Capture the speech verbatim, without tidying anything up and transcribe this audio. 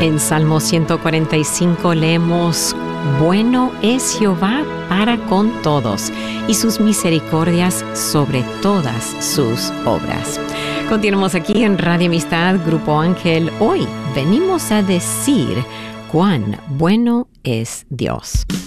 En Salmo ciento cuarenta y cinco leemos: Bueno es Jehová para con todos, y sus misericordias sobre todas sus obras. Continuamos aquí en Radio Amistad, Grupo Ángel. Hoy venimos a decir cuán bueno es Dios.